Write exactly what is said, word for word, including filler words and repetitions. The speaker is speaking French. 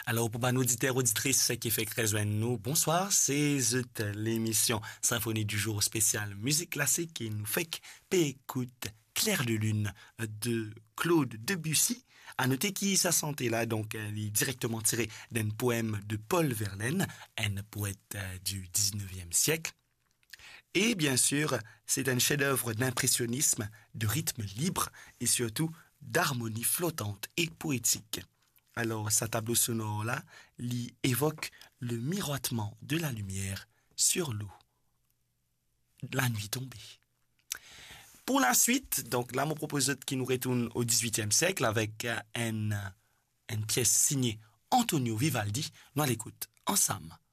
Alors, pour nos auditeurs, auditrices qui fait que rejoindre nous, bonsoir, c'est Zut, l'émission Symphonie du jour spéciale musique classique qui nous fait que écoute Clair de Lune de Claude Debussy. À noter qui sa santé là, donc elle est directement tirée d'un poème de Paul Verlaine, un poète du dix-neuvième siècle. Et bien sûr, c'est un chef-d'œuvre d'impressionnisme, de rythme libre et surtout d'harmonie flottante et poétique. Alors, sa tableau sonore-là, lui évoque le miroitement de la lumière sur l'eau. La nuit tombée. Pour la suite, donc là, mon propose qui nous retourne au dix-huitième siècle avec une, une pièce signée Antonio Vivaldi. Nous l'écoute ensemble.